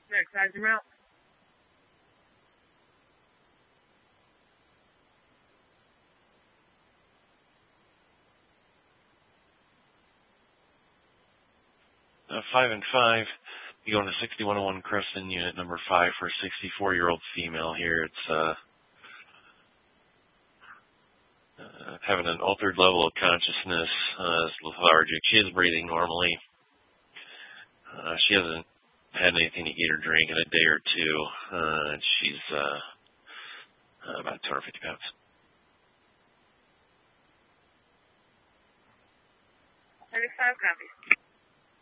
Next, size your mouth. Five and five. You go into 6101 Creston, unit number 5 for a 64-year-old female here. It's having an altered level of consciousness, is lethargic. She is breathing normally. She hasn't had anything to eat or drink in a day or two. She's about 250 pounds. 35 copies.